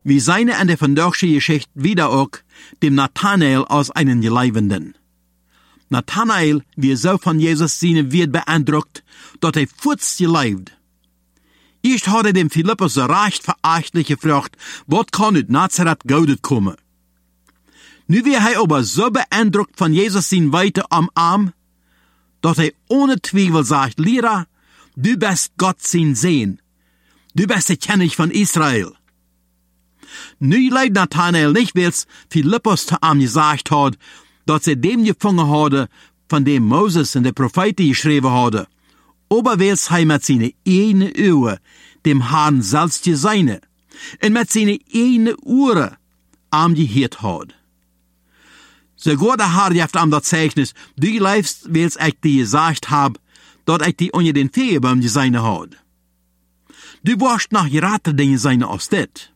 Wir sehen in der vandaagse Geschichte wieder auch dem Nathanael als einen Geleibenden. Nathanael wird so von Jesus seine Wert beeindruckt, dass er furzt gelebt. Erst hat er dem Philippus so recht verachtlich gefragt, was kann uit Nazareth Goudet kommen? Nu wird er aber so beeindruckt von Jesus sein Weite am Arm, dass er ohne Zweifel sagt, Lehrer, du bist Gott sein Sehen. Du bist der König von Israel. Nu leid Nathanael nicht, weil Philippus zu ihm gesagt hat, dass er dem gefangen hatte, von dem Moses und der Propheten geschrieben hatte, aber weil er mit seinen eigenen Ohren dem Herrn selbst gesehen und mit seinen eigenen Ohren ihm gehört hat. Sogar der Herr heeft ihm das Zeichnis, du lebst, weil ich dir gesagt habe, dass ich dich unter den Feenbaum gesehen habe. Du warst nach geraten Dinge seine als das.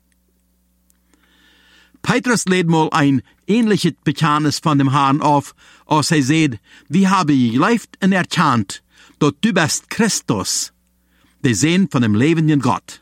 Petrus lädt mal ein ähnliches Bekenntnis von dem Herrn auf, als er sagt, wir haben gelebt und erkannt, dass du bist Christus, der Sohn von dem lebenden Gott.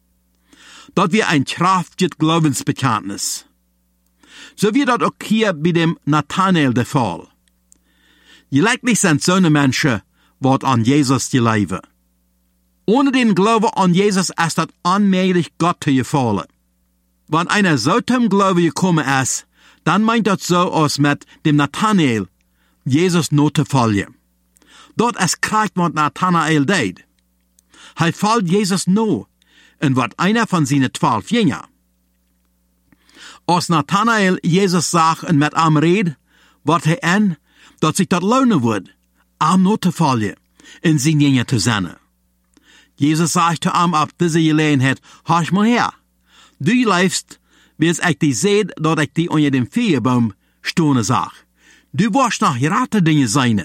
Das wir ein kraftiges Glaubensbekenntnis. So wird das auch hier bei dem Nathanael der Fall. Gelegentlich sind so eine Menschen, die an Jesus glauben. Ohne den Glauben an Jesus ist das unmöglich, Gott zu gefallen. Wenn einer so zum Glauben gekommen ist, dann meint das so, als mit dem Nathanael Jesus not zu folgen. Dort ist krank, was Nathanael deed. Er folgt Jesus no, und wird einer von seinen 12 Jüngern. Als Nathanael Jesus sagt und mit ihm redet, wird er an, dass sich das lohnen wird, ihm not zu folgen, in seinen Jünger zu sein. Jesus sagt zu ihm ab dieser Gelegenheit, horch mal her. Du lebst, wie ich dir seht, dass ich dich unter dem Feenbaum stehen sag. Du wirst nach geraten Dinge sein.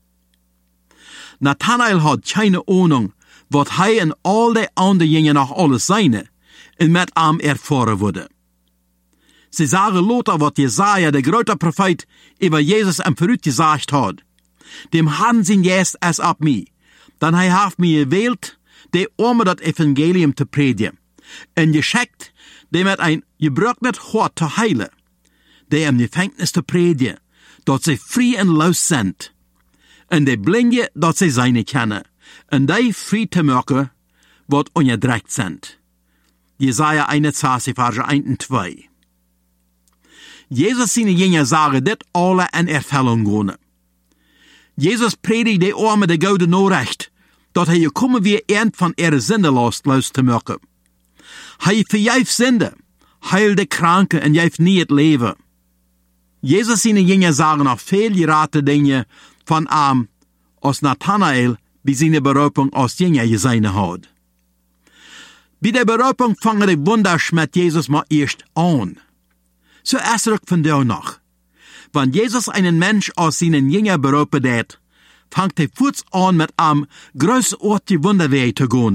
Nathanael hat keine Ahnung, was er und all die anderen Jünger noch alles sein und mit ihm erfahren wurde. Sie sagen lauter, was Jesaja, der große Prophet, über Jesus am Verrückt gesagt hat. Dem Herrn sein Geist es ab mir, dann er hat mir gewählt, der Arme das Evangelium zu predigen, und geschickt, dem mit ein gebrochenes Hort zu heilen, der im Gefängnis zu predigen, dass sie frei und los sind, und die Blinde, dass sie seine kennen, und die frei zu machen, was unterdrückt sind. Jesaja 21, Vers 1 und 2. Jesus seine Jünger sagen, dit alle in Erfüllung gehen. Jesus predigt die Arme der gute Nachricht, dass er gekommen wie von ihrer Sündelast loszumachen. Er vergibt Sünde, heilt die Kranken und gibt nie das Leben. Jesus seine Jünger sagen noch viel geraten Dinge von ihm, als Nathanael bei seiner Berufung als Jünger gesehen hat. Bei der Berufung fangen die Wunder mit Jesus mal erst an. So erst rück von da noch. Wenn Jesus einen Mensch aus seinen Jünger berufen hat, fängt er kurz an mit einem großartigen Wunderweg zu gehen.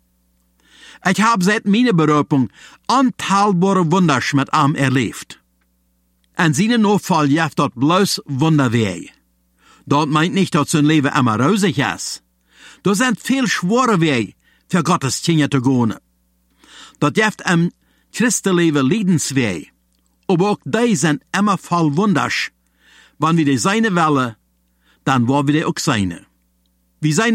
Ich habe seit meiner Berufung unteilbare Wunder mit ihm erlebt. In seinem Notfall gibt dort bloß Wunderweg. Dort meint nicht, dass sein Leben immer rosig ist. Da sind viel schwere Wege für Gottes Kinder zu gehen. Dort gibt im Christenleben Leidensweg. Aber auch die sind immer voll Wunders. Wenn wir die seine wollen, dann wollen wir die auch seine. Wir